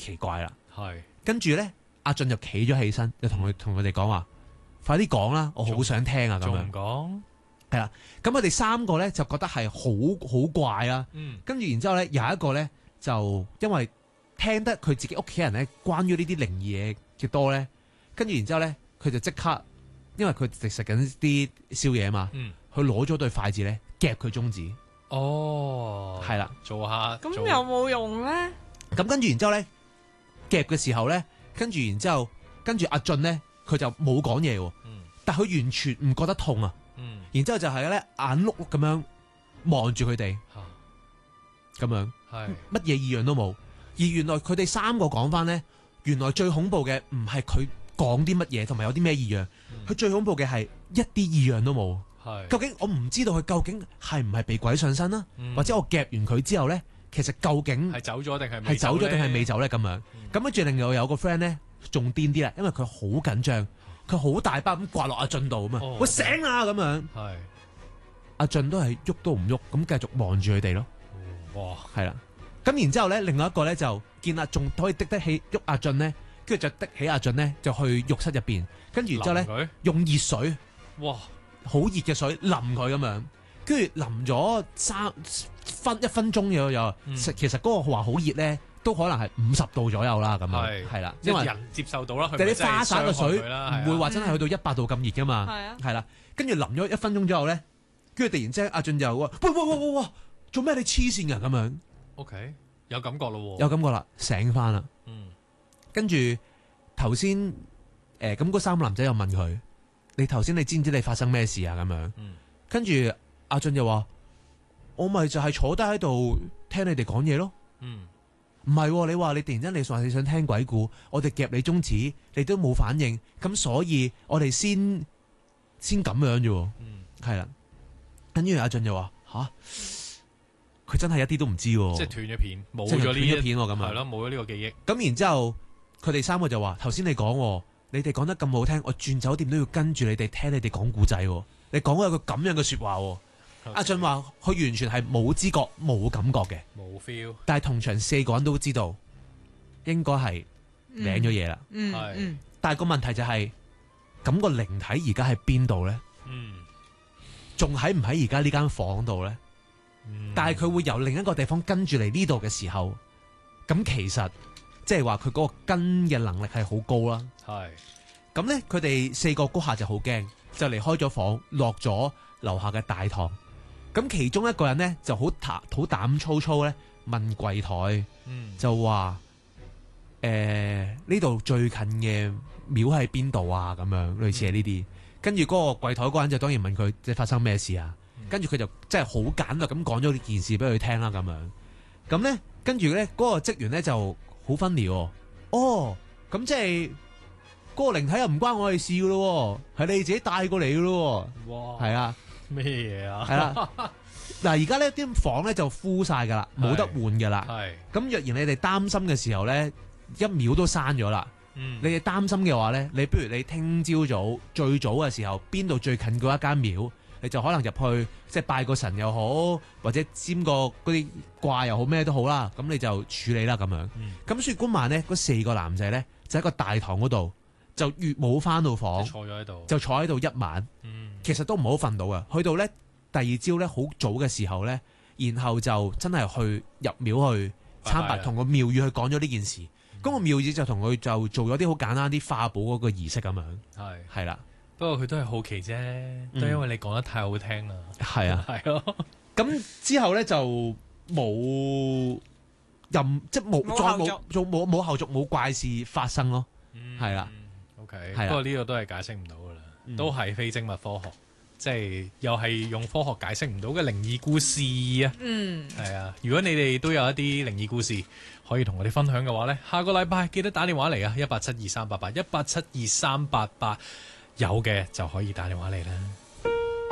奇怪啦。 係跟住咧，阿俊就企咗起身，就同佢哋講話：快啲講啦，我好想聽啊！咁仲唔樣講？ 係啦。咁佢哋三個咧就覺得係好怪啦。跟住然之後咧，有一個咧就因為聽得佢自己屋企人咧關於呢啲靈異嘢嘅多咧，跟住然之後咧佢就即刻，因為佢食緊啲宵夜嘛，佢攞咗對筷子咧夾佢中指。 哦， 係啦， 做下咁有冇用咧？ 咁跟住然之後咧夾嘅時候咧，跟住阿俊咧佢就冇講嘢喎，但佢完全唔覺得痛啊。然之後就係咧眼碌碌咁樣望住佢哋，咁樣乜嘢異樣都冇。而原來佢哋三個講翻咧，原來最恐怖嘅唔係佢講啲乜嘢，同埋有啲咩異樣，佢最恐怖嘅係一啲異樣都冇。究竟我唔知道佢究竟係唔係被鬼上身啦，或者我夾完佢之後咧，其實究竟係走咗定係係走咗定係未走咧？咁樣咁跟住另外有個 friend 咧仲癲啲啦，因為佢好緊張，佢好大包咁掛落阿俊度啊嘛，喂醒啊咁樣。 係阿俊都係喐都唔喐，咁繼續望住佢哋咯。 哇， 係啦。咁然之後咧，另外一個咧就見阿仲可以滴得起喐阿俊咧，跟住就滴起阿俊咧，就去浴室入邊，跟住然之後咧用熱水， 哇， 好熱嘅水淋佢咁樣，跟住淋咗1分鐘有，其實嗰個話好熱咧，都可能係50度左右啦，咁樣係啦，因為人接受到啦， 但係啲花灑嘅水唔唔會話真係去到100度咁熱噶嘛，係啦，跟住淋咗1分鐘之後咧，跟住突然之間阿俊就話：喂，做咩你黐線㗎咁樣？ OK， 有感覺咯， 有感覺啦，醒翻啦。跟住頭先咁嗰三個男仔又問佢：你頭先你知唔知你發生咩事啊？咁樣。跟住阿俊就話：我咪就係坐低喺度聽你哋講嘢咯。唔係，你話你突然間你話你想聽鬼故，我哋夾你中指，你都冇反應，咁所以我哋先咁樣啫。係啦。跟住阿俊就話：吓？佢真係一啲都唔知，即係斷咗片，冇咗呢一片咁啊， 係咯，冇咗呢個記憶。 咁然之後，佢哋三個就話：頭先你講，你哋講得咁好聽，我轉酒店都要跟住你哋聽你哋講故仔。你講咗一個咁樣嘅說話。阿俊話：佢完全係冇知覺、冇感覺嘅， 冇 feel。 但係同場4個人都知道，應該係領咗嘢啦。但係個問題就係，咁個靈體而家喺邊度咧？仲喺唔喺而家呢間房度咧？但係佢會由另一個地方跟住嚟呢度嘅時候，咁其實即係話佢嗰個跟嘅能力係好高啦。係咁咧，佢哋4個嗰下就好驚，就離開咗房，落咗樓下嘅大堂。咁其中一個人咧就好膽粗粗咧問櫃台，就話呢度最近嘅廟喺邊度啊？咁樣類似係呢啲。跟住嗰個櫃台嗰人就當然問佢即係發生咩事啊？跟住佢就即係好簡略咁講咗呢件事俾佢聽啦，咁樣。咁咧，跟住咧嗰個職員咧就好分裂。哦，咁即係嗰個靈體又唔關我哋事噶咯，係你自己帶過嚟噶咯。哇，係啊， 咩嘢啊？ 係啦。嗱，而家呢啲房咧就敷晒噶啦，冇得換噶啦。係。咁若然你哋擔心嘅時候咧，1秒都閂咗啦。你哋擔心嘅話咧，你不如你聽朝早最早嘅時候，邊度最近嗰一間廟？你就可能入去，即係拜個神又好，或者占個嗰啲卦又好，咩都好啦。咁你就處理啦咁樣。咁所以嗰晚咧，嗰4個男仔咧就喺個大堂嗰度，就越冇翻到房， 坐咗喺度， 就坐喺度一晚。其實都唔好瞓到啊。去到咧第二朝咧好早嘅時候咧，然後就真係去入廟去參拜，同個廟宇去講咗呢件事。咁個廟宇就同佢就做咗啲好簡單啲化寶嗰個儀式咁樣。係啦。 不過佢都係好奇啫，都因為你講得太好聽啦。 係啊， 係咯。 咁之後咧就冇即係冇再冇後續冇怪事發生咯。係啦 ，OK。不過呢個都係解釋唔到噶啦，都係非精密科學，即係又係用科學解釋唔到嘅靈異故事啊。係啊。如果你哋都有一啲靈異故事可以同我哋分享嘅話咧，下個禮拜記得打電話嚟啊，1872388，1872388。有嘅就可以打電話嚟啦。